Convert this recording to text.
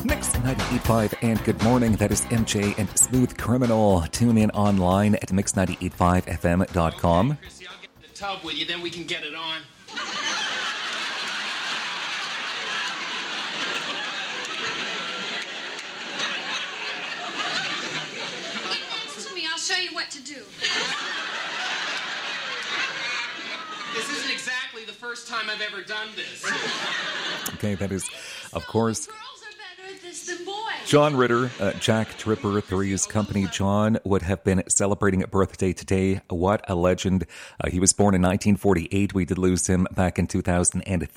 Mix 98.5 and good morning. That is MJ and Smooth Criminal. Tune in online at mix985fm.com. Okay, Chrissy, I'll get in the tub with you, then we can get it on. Answer me, I'll show you what to do. This isn't exactly the first time I've ever done this. Okay, that is, of course, Girls are better at this than boys. John Ritter, Jack Tripper, Three's Company. John would have been celebrating a birthday today. What a legend. He was born in 1948. We did lose him back in 2003.